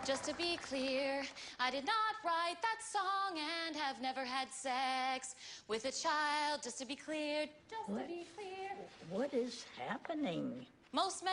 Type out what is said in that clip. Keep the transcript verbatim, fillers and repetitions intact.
Just to be clear, I did not write that song and have never had sex with a child. Just to be clear, just What? to be clear. What is happening? Most men